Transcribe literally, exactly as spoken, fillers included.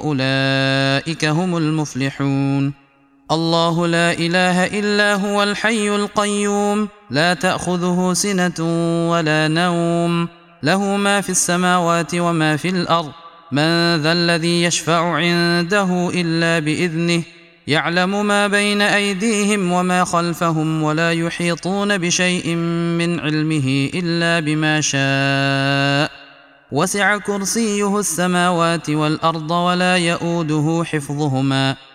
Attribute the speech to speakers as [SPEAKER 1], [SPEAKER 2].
[SPEAKER 1] أولئك هم المفلحون. الله لا إله إلا هو الحي القيوم لا تأخذه سنة ولا نوم له ما في السماوات وما في الأرض من ذا الذي يشفع عنده إلا بإذنه يعلم ما بين أيديهم وما خلفهم ولا يحيطون بشيء من علمه إلا بما شاء وسع كرسيه السماوات والأرض ولا يؤوده حفظهما